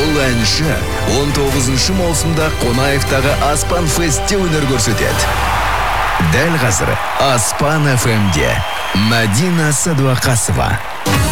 Бұл әнші 19 маусымда Қонаевтағы Аспан Фестте өнер көрсетеді. Дәл қазір Аспан FM-де Мәдина Садуақасова.